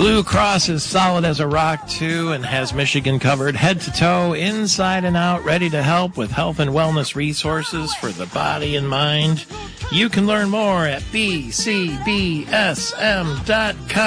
Blue Cross is solid as a rock, too, and has Michigan covered head to toe, inside and out, ready to help with health and wellness resources for the body and mind. You can learn more at bcbsm.com.